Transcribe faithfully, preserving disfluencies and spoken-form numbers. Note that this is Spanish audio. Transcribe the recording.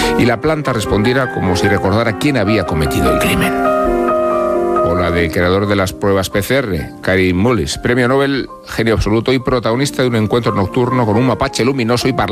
y la planta respondiera como si recordara quién había cometido el crimen. O la del creador de las pruebas P C R, Karim Mullis, premio Nobel, genio absoluto y protagonista de un encuentro nocturno con un mapache luminoso y parlante.